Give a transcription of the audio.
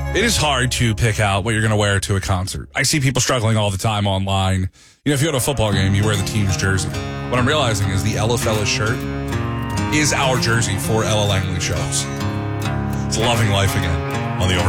It is hard to pick out what you're going to wear to a concert. I see people struggling all the time online. You know, if you go to a football game, you wear the team's jersey. What I'm realizing is the Ella Fella shirt is our jersey for Ella Langley shows. It's loving life again on the Over.